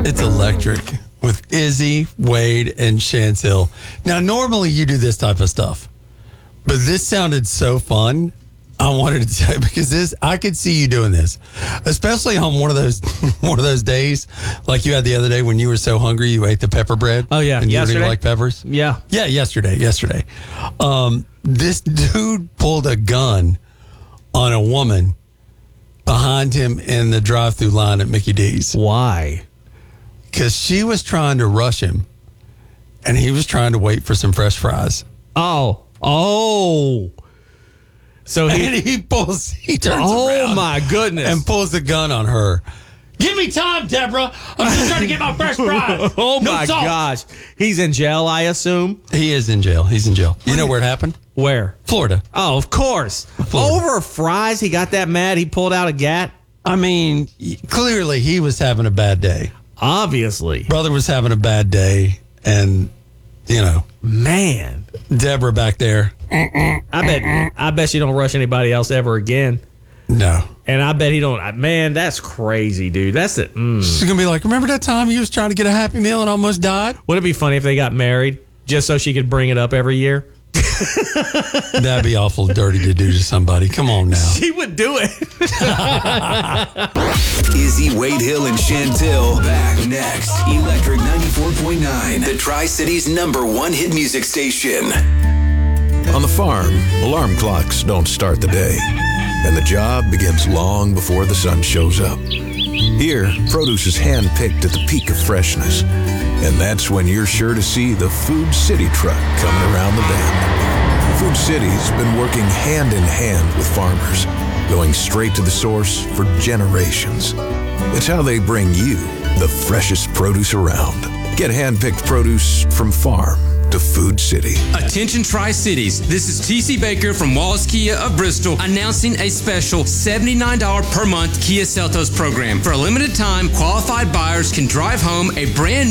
It's electric with Izzy, Wade, and Chantel. Now, normally you do this type of stuff, but this sounded so fun. I wanted to tell you because I could see you doing this, especially on one of those days like you had the other day when you were so hungry you ate the pepper bread. Oh yeah, and you yesterday. didn't like peppers. Yeah, yesterday. This dude pulled a gun on a woman behind him in the drive-through line at Mickey D's. Why? Because she was trying to rush him, and he was trying to wait for some fresh fries. Oh. So he turns around. Oh my goodness! And pulls the gun on her. Give me time, Deborah. I'm just trying to get my fresh fries. Oh my gosh! He's in jail, I assume. He is in jail. He's in jail. You know where it happened? Where? Florida. Oh, of course. Florida. Over fries, he got that mad. He pulled out a gat. I mean, clearly he was having a bad day. Obviously, brother was having a bad day, and man, Deborah back there. I bet you don't rush anybody else ever again. No. And I bet he don't. Man, that's crazy, dude. That's it. She's gonna be like, remember that time you was trying to get a Happy Meal and almost died? Would it be funny if they got married just so she could bring it up every year? That'd be awful dirty to do to somebody. Come on now. She would do it. Izzy, Wade Hill, and Chantel back next. Electric 94.9, the Tri-Cities #1 hit music station. On the farm, alarm clocks don't start the day, and the job begins long before the sun shows up. Here, produce is hand-picked at the peak of freshness, and that's when you're sure to see the Food City truck coming around the bend. Food City's been working hand in hand with farmers, going straight to the source for generations. It's how they bring you the freshest produce around. Get hand-picked produce from farm to Food City. Attention Tri-Cities, this is TC Baker from Wallace Kia of Bristol announcing a special $79 per month Kia Seltos program. For a limited time, qualified buyers can drive home a brand